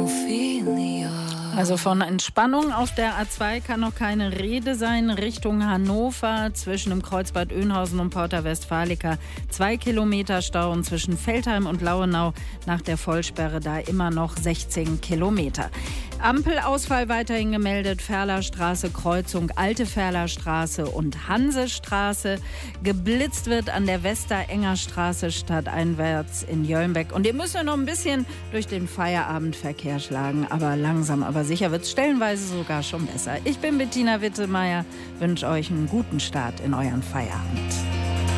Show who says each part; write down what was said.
Speaker 1: Ophelia.
Speaker 2: Also von Entspannung auf der A2 kann noch keine Rede sein. Richtung Hannover zwischen dem Kreuz Bad Oeynhausen und Porta Westfalica 2 Kilometer Stau und zwischen Veltheim und Lauenau nach der Vollsperre da immer noch 16 Kilometer. Ampelausfall weiterhin gemeldet. Ferlerstraße, Kreuzung Alte Ferlerstraße und Hansestraße. Geblitzt wird an der Westerengerstraße stadteinwärts in Jöllenbeck. Und ihr müsst ja noch ein bisschen durch den Feierabendverkehr schlagen. Aber langsam, aber sicher wird es stellenweise sogar schon besser. Ich bin Bettina Wittemeyer, wünsche euch einen guten Start in euren Feierabend.